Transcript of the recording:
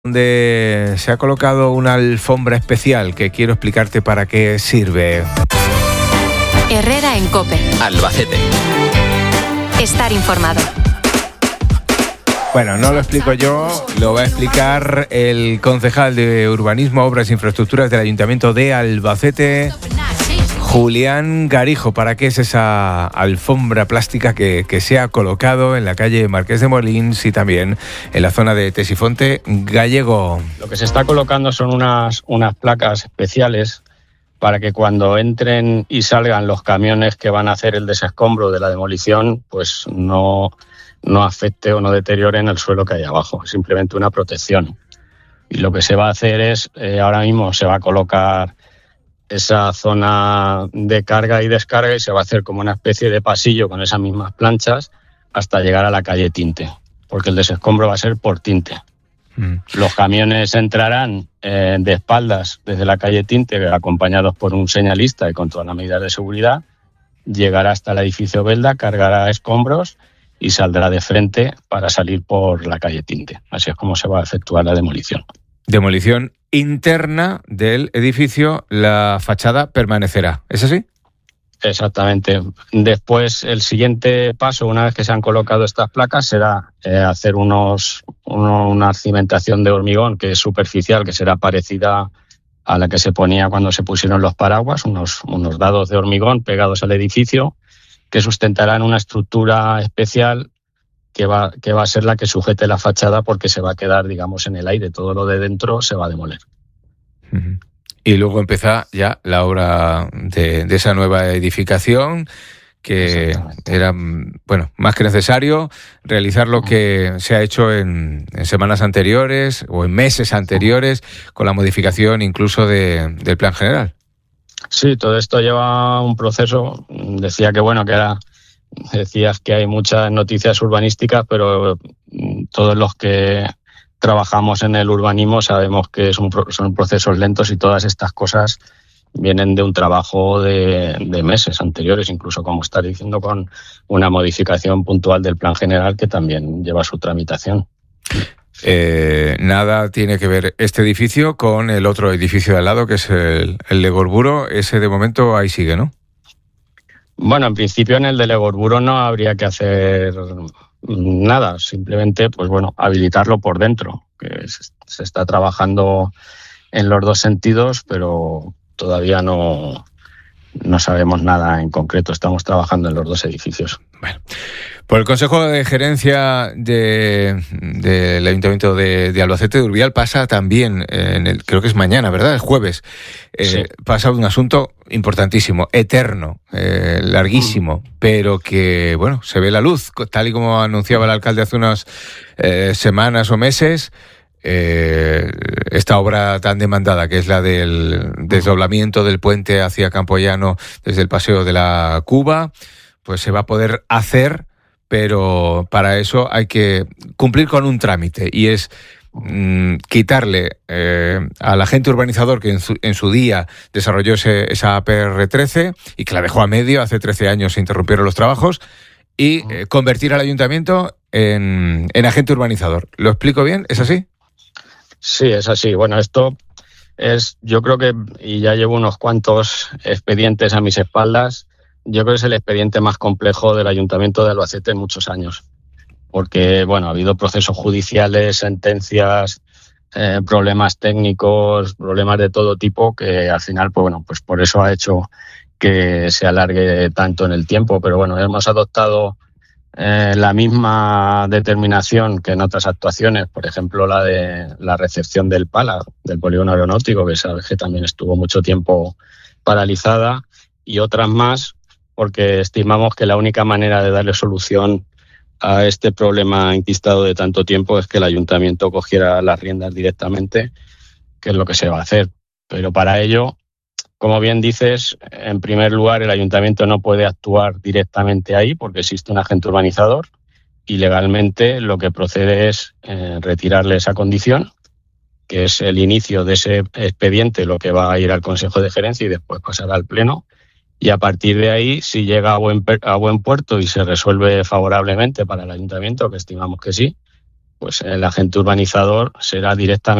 donde se ha colocado una alfombra especial que quiero explicarte para qué sirve. Herrera en COPE. Albacete. Estar informado. Bueno, no lo explico yo, lo va a explicar el concejal de Urbanismo, Obras e Infraestructuras del Ayuntamiento de Albacete, Julián Garijo. ¿Para qué es esa alfombra plástica que se ha colocado en la calle Marqués de Molins y también en la zona de Tesifonte Gallego? Lo que se está colocando son unas placas especiales para que cuando entren y salgan los camiones que van a hacer el desescombro de la demolición, pues no afecte o no deterioren el suelo que hay abajo. Es simplemente una protección. Y lo que se va a hacer es, ahora mismo se va a colocar esa zona de carga y descarga y se va a hacer como una especie de pasillo con esas mismas planchas hasta llegar a la calle Tinte, porque el desescombro va a ser por Tinte. Los camiones entrarán de espaldas desde la calle Tinte, acompañados por un señalista y con todas las medidas de seguridad, llegará hasta el edificio Belda, cargará escombros y saldrá de frente para salir por la calle Tinte. Así es como se va a efectuar la demolición. Demolición interna del edificio, la fachada permanecerá, ¿es así? Exactamente. Después, el siguiente paso, una vez que se han colocado estas placas, será hacer una cimentación de hormigón que es superficial, que será parecida a la que se ponía cuando se pusieron los paraguas, unos dados de hormigón pegados al edificio, que sustentarán una estructura especial que va a ser la que sujete la fachada, porque se va a quedar, digamos, en el aire. Todo lo de dentro se va a demoler. Y luego empieza ya la obra de esa nueva edificación, que era, bueno, más que necesario realizar lo que se ha hecho en semanas anteriores o en meses anteriores, con la modificación incluso del plan general. Sí, todo esto lleva un proceso. Decías que hay muchas noticias urbanísticas, pero todos los que trabajamos en el urbanismo sabemos que son procesos lentos y todas estas cosas vienen de un trabajo de meses anteriores, incluso, como estás diciendo, con una modificación puntual del plan general que también lleva su tramitación. Nada tiene que ver este edificio con el otro edificio de al lado, que es el Legorburo. Ese de momento ahí sigue, ¿no? Bueno, en principio en el de Legorburo no habría que hacer nada, simplemente habilitarlo por dentro, que se está trabajando en los dos sentidos, pero todavía no sabemos nada en concreto. Estamos trabajando en los dos edificios. Bueno, por el Consejo de Gerencia del Ayuntamiento de Albacete de Urbial pasa también, creo que es mañana, ¿verdad? El jueves. Sí. Pasa un asunto importantísimo, eterno, larguísimo, pero que, bueno, se ve la luz, tal y como anunciaba el alcalde hace unas semanas o meses. Esta obra tan demandada, que es la del desdoblamiento del puente hacia Campoyano desde el Paseo de la Cuba, pues se va a poder hacer, pero para eso hay que cumplir con un trámite, y es quitarle al agente urbanizador que en su día desarrolló esa APR13 y que la dejó a medio, hace 13 años se interrumpieron los trabajos, y convertir al ayuntamiento en agente urbanizador. ¿Lo explico bien? ¿Es así? Sí, es así. Bueno, esto es, yo creo que, y ya llevo unos cuantos expedientes a mis espaldas, yo creo que es el expediente más complejo del Ayuntamiento de Albacete en muchos años. Porque, bueno, ha habido procesos judiciales, sentencias, problemas técnicos, problemas de todo tipo, que al final, pues por eso ha hecho que se alargue tanto en el tiempo. Pero bueno, hemos adoptado la misma determinación que en otras actuaciones, por ejemplo la de la recepción del PALA, del polígono aeronáutico, que sabes que también estuvo mucho tiempo paralizada, y otras más, porque estimamos que la única manera de darle solución a este problema enquistado de tanto tiempo es que el ayuntamiento cogiera las riendas directamente, que es lo que se va a hacer. Pero para ello, como bien dices, en primer lugar, el ayuntamiento no puede actuar directamente ahí porque existe un agente urbanizador, y legalmente lo que procede es retirarle esa condición, que es el inicio de ese expediente, lo que va a ir al Consejo de Gerencia y después pasará al Pleno. Y a partir de ahí, si llega a buen puerto y se resuelve favorablemente para el ayuntamiento, que estimamos que sí, pues el agente urbanizador será directamente